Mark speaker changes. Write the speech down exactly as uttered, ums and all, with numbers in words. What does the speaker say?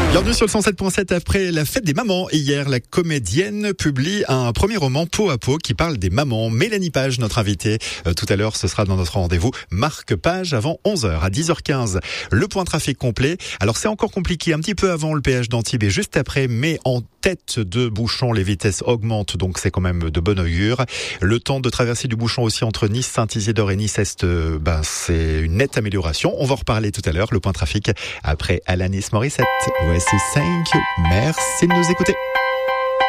Speaker 1: Bienvenue sur le cent sept point sept. Après la fête des mamans, hier, la comédienne publie un premier roman peau à peau qui parle des mamans. Mélanie Page, notre invitée. Euh, tout à l'heure, ce sera dans notre rendez-vous. Marc Page avant onze heures, à dix heures quinze. Le point trafic complet. Alors, c'est encore compliqué un petit peu avant le péage d'Antibes et juste après, mais en tête de bouchon, les vitesses augmentent, donc c'est quand même de bon augure. Le temps de traversée du bouchon aussi entre Nice, Saint-Isidore et Nice-Est, euh, ben, c'est une nette amélioration. On va en reparler tout à l'heure. Le point trafic après Alanis Morissette. Voici Thank You. Merci de nous écouter.